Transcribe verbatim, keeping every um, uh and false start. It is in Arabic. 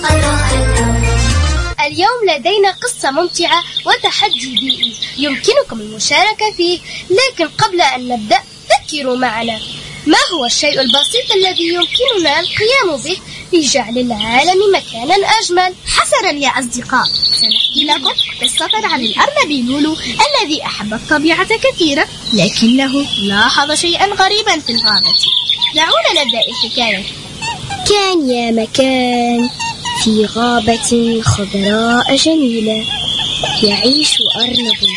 اليوم لدينا قصة ممتعة وتحدي بيئي يمكنكم المشاركة فيه، لكن قبل أن نبدأ فكروا معنا، ما هو الشيء البسيط الذي يمكننا القيام به لجعل العالم مكانا أجمل؟ حسنا يا أصدقاء، سنحكي لكم قصة عن الأرنب لولو الذي أحب الطبيعة كثيرا، لكنه لاحظ شيئا غريبا في الغابة. دعونا نبدأ الحكاية. كان يا مكان في غابة خضراء جميلة يعيش أرنب